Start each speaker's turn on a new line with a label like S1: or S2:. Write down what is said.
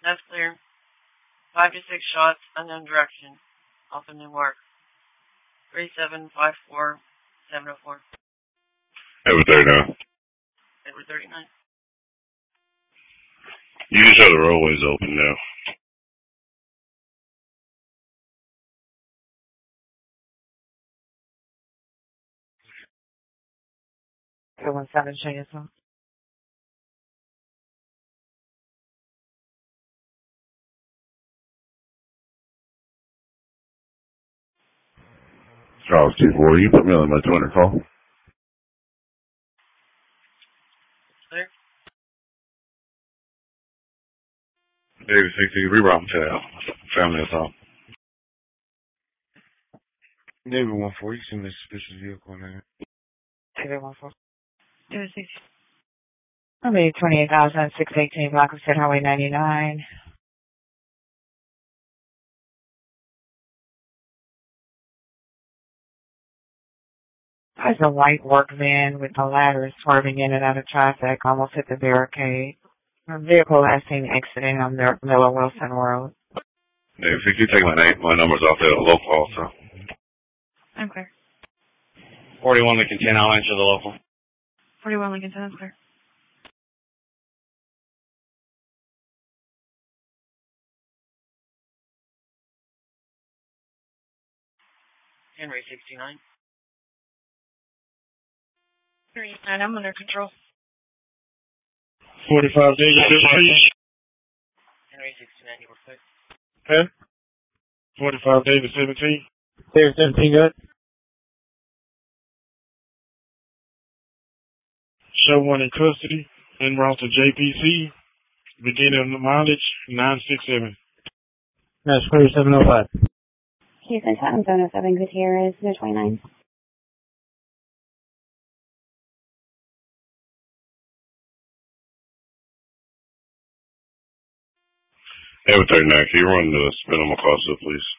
S1: That's clear. 5 to 6 shots, unknown direction. Alpha Newark. 3754704.
S2: Edward 39.
S1: Edward 39.
S2: You just have the roadways open now.
S1: Go 17, show yourself.
S2: Charles 240, you put me on my 200 call.
S1: Clear.
S2: David 60, reroute to that family assault.
S3: David 1-4, you seen this suspicious vehicle in there.
S1: David 1-4. David 60.
S4: I'll be 28,618 Blackwood State Highway 99. There's a white work van with a ladder swerving in and out of traffic, almost hit the barricade. A vehicle last seen exiting on Miller Wilson Road.
S2: David 60, take my numbers off the local also.
S1: I'm clear.
S5: 41 Lincoln 10, I'll enter the local.
S1: 41 Lincoln 10, I'm clear. Henry 69. 39, I'm under control.
S3: 45 David 17.
S1: Henry 69, you were clear.
S3: 10. 45 David 17. David 17, good. Show 1 in custody, en route to JPC, beginning of the mileage 967. That's clear 705.
S6: Houston, Tottenham Zone 07, Gutierrez, 029.
S2: Edward 39, can you run the spin on my call, so please?